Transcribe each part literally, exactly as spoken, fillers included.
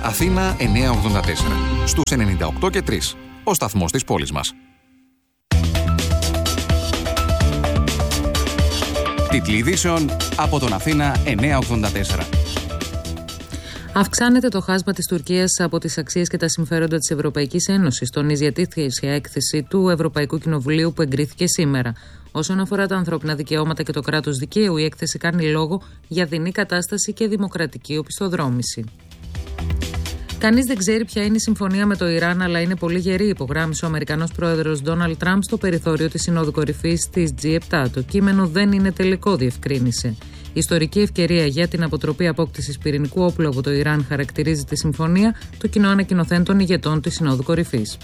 Αθήνα εννιακόσια ογδόντα τέσσερα. Στους ενενήντα οκτώ και τρία. Ο σταθμός της πόλης μας. Τίτλοι ειδήσεων από τον Αθήνα εννιακόσια ογδόντα τέσσερα. Αυξάνεται το χάσμα της Τουρκίας από τις αξίες και τα συμφέροντα της Ευρωπαϊκής Ένωσης, τονίζει η ετήσια έκθεση του Ευρωπαϊκού Κοινοβουλίου που εγκρίθηκε σήμερα. Όσον αφορά τα ανθρώπινα δικαιώματα και το κράτος δικαίου, η έκθεση κάνει λόγο για δεινή κατάσταση και δημοκρατική οπισθοδρόμηση. Κανείς δεν ξέρει ποια είναι η συμφωνία με το Ιράν, αλλά είναι πολύ γερή, υπογράμμισε ο Αμερικανός πρόεδρος Ντόναλντ Τραμπ στο περιθώριο της Συνόδου Κορυφής της τζι επτά. Το κείμενο δεν είναι τελικό, διευκρίνησε. Η ιστορική ευκαιρία για την αποτροπή απόκτησης πυρηνικού όπλου από το Ιράν χαρακτηρίζει τη συμφωνία, το κοινό ανακοινωθέν των ηγετών της Συνόδου Κορυφής.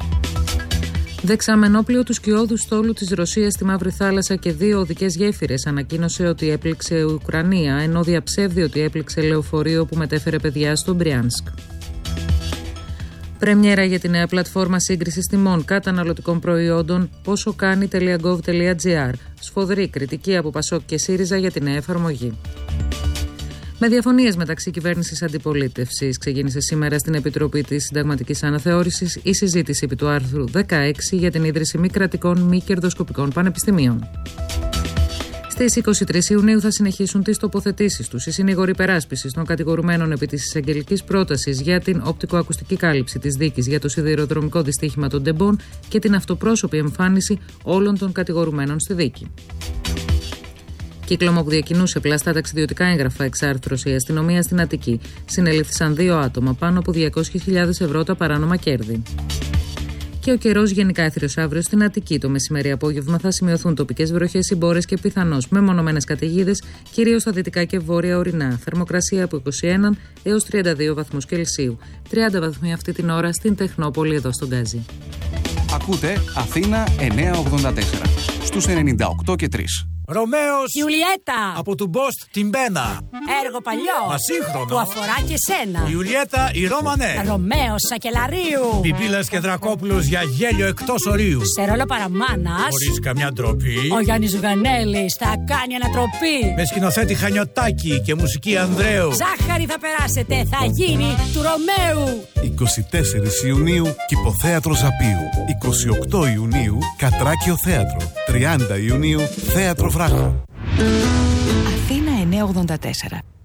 Δεξαμενόπλιο του σκιώδου στόλου της Ρωσίας στη Μαύρη Θάλασσα και δύο οδικές γέφυρες ανακοίνωσε ότι έπληξε Ουκρανία, ενώ διαψεύδει ότι έπληξε λεωφορείο που μετέφερε παιδιά στο Μπριάνσκ. Πρεμιέρα για τη νέα πλατφόρμα σύγκρισης τιμών καταναλωτικών προϊόντων πόσο κάνει τελεία γκοβ τελεία τζι άρ. Σφοδρή κριτική από Πασόκ και ΣΥΡΙΖΑ για τη νέα εφαρμογή. Με διαφωνίες μεταξύ κυβέρνησης αντιπολίτευσης, ξεκίνησε σήμερα στην Επιτροπή της Συνταγματικής Αναθεώρησης η συζήτηση επί του άρθρου δεκαέξι για την ίδρυση μη κρατικών μη κερδοσκοπικών πανεπιστημίων. Στις είκοσι τρεις Ιουνίου θα συνεχίσουν τις τοποθετήσεις τους οι συνήγοροι υπεράσπισης των κατηγορουμένων επί της εισαγγελικής πρότασης για την οπτικοακουστική κάλυψη της δίκης για το σιδηροδρομικό δυστύχημα των Ντεμπών και την αυτοπρόσωπη εμφάνιση όλων των κατηγορουμένων στη δίκη. Κύκλωμα που διακινούσε πλαστά ταξιδιωτικά έγγραφα εξάρθρωσε η αστυνομία στην Αττική. Συνελήφθησαν δύο άτομα, πάνω από διακόσιες χιλιάδες ευρώ τα παράνομα κέρδη. Και ο καιρός γενικά έθριος αύριο στην Αττική. Το μεσημέρι απόγευμα θα σημειωθούν τοπικές βροχές, συμπόρες και πιθανώς μεμονωμένες καταιγίδες, κυρίως στα δυτικά και βόρεια ορεινά. Θερμοκρασία από είκοσι ένα έως τριάντα δύο βαθμούς Κελσίου. τριάντα βαθμοί αυτή την ώρα στην Τεχνόπολη εδώ στον Γκάζι. Ακούτε Αθήνα εννιακόσια ογδόντα τέσσερα. Στους ενενήντα οκτώ και τρία. Ρωμαίος Ιουλιέτα από του Μπόστ την Μπένα. Έργο παλιό Ασύγχρονο που αφορά και σένα. Ιουλιέτα η Ρώμανε. Ρωμαίος Σακελαρίου. Πιπίλας και Δρακόπουλος για γέλιο εκτός ορίου. Σε ρόλο παραμάνας Χωρίς καμιά ντροπή. ο Γιάννης Ζουγανέλης θα κάνει ανατροπή. Με σκηνοθέτη Χανιωτάκη και μουσική Ανδρέου. Ζάχαρη θα περάσετε, θα γίνει του Ρωμαίου. είκοσι τέσσερις Ιουνίου Κηποθέατρο Ζαπίου. είκοσι οκτώ Ιουνίου Κατράκιο Θέατρο. τριάντα Ιουνίου Θέατρο Βράχο. Αθήνα εννιακόσια ογδόντα τέσσερα.